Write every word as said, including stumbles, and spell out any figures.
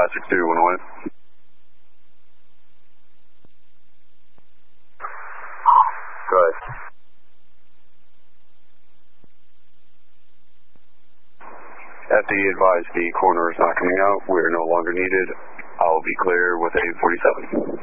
five six two one away. Go ahead. F D advised the coroner is not coming out. We are no longer needed. I'll be clear with a forty-seven.